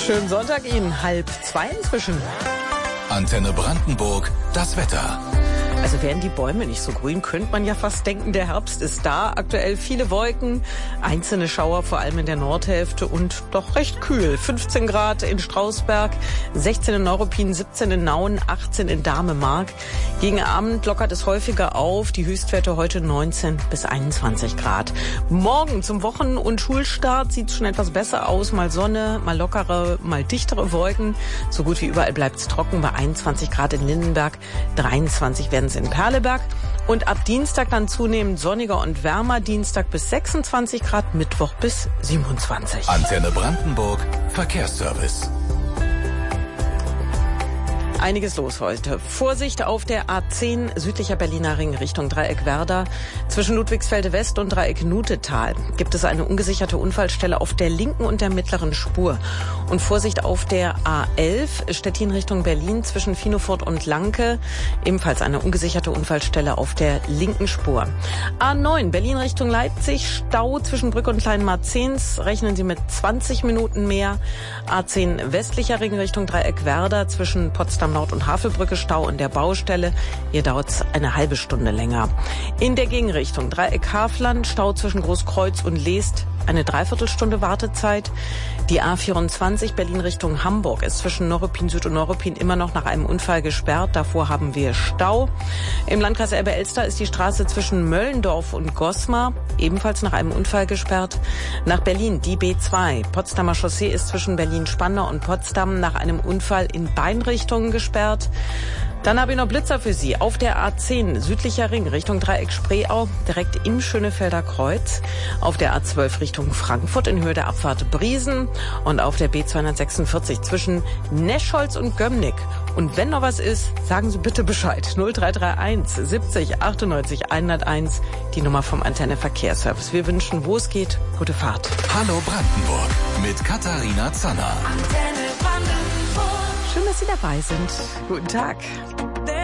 Schönen Sonntag Ihnen, 1:30 inzwischen. Antenne Brandenburg, das Wetter. Also wären die Bäume nicht so grün, könnte man ja fast denken, der Herbst ist da. Aktuell viele Wolken, einzelne Schauer, vor allem in der Nordhälfte und doch recht kühl. 15 Grad in Strausberg, 16 in Neuruppin, 17 in Nauen, 18 in Damemark. Gegen Abend lockert es häufiger auf, die Höchstwerte heute 19 bis 21 Grad. Morgen zum Wochen- und Schulstart sieht es schon etwas besser aus. Mal Sonne, mal lockere, mal dichtere Wolken. So gut wie überall bleibt es trocken bei 21 Grad in Lindenberg, 23 werden es in Perleberg. Und ab Dienstag dann zunehmend sonniger und wärmer. Dienstag bis 26 Grad, Mittwoch bis 27. Antenne Brandenburg, Verkehrsservice. Einiges los heute. Vorsicht auf der A10 südlicher Berliner Ring Richtung Dreieck Werder. Zwischen Ludwigsfelde West und Dreieck Nutetal gibt es eine ungesicherte Unfallstelle auf der linken und der mittleren Spur. Und Vorsicht auf der A11 Stettin Richtung Berlin zwischen Finofurt und Lanke. Ebenfalls eine ungesicherte Unfallstelle auf der linken Spur. A9 Berlin Richtung Leipzig. Stau zwischen Brück und Kleinmarzens. Rechnen Sie mit 20 Minuten mehr. A10 westlicher Ring Richtung Dreieck Werder zwischen Potsdam Nord und Havelbrücke Stau in der Baustelle. Hier dauert es eine halbe Stunde länger. In der Gegenrichtung Dreieck Havland, Stau zwischen Großkreuz und Leest, eine Dreiviertelstunde Wartezeit. Die A24 Berlin Richtung Hamburg ist zwischen Neuruppin Süd und Neuruppin immer noch nach einem Unfall gesperrt. Davor haben wir Stau. Im Landkreis Elbe-Elster ist die Straße zwischen Möllendorf und Gosmar ebenfalls nach einem Unfall gesperrt. Nach Berlin die B2. Potsdamer Chaussee ist zwischen Berlin-Spandau und Potsdam nach einem Unfall in Beinrichtungen gesperrt. Dann habe ich noch Blitzer für Sie. Auf der A10 südlicher Ring Richtung Dreieck Spreeau, direkt im Schönefelder Kreuz. Auf der A12 Richtung Frankfurt in Höhe der Abfahrt Briesen. Und auf der B246 zwischen Neschholz und Gömmnick. Und wenn noch was ist, sagen Sie bitte Bescheid. 0331 70 98 101, die Nummer vom Antenne Verkehrsservice. Wir wünschen, wo es geht, gute Fahrt. Hallo Brandenburg mit Katharina Zanner. Schön, dass Sie dabei sind. Guten Tag.